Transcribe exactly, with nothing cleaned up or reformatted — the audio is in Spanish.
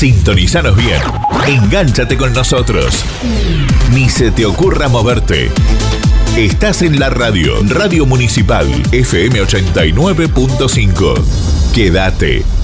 Sintonizanos bien. Engánchate con nosotros. Ni se te ocurra moverte. Estás en la radio, Radio Municipal, F M ochenta y nueve punto cinco. Quédate.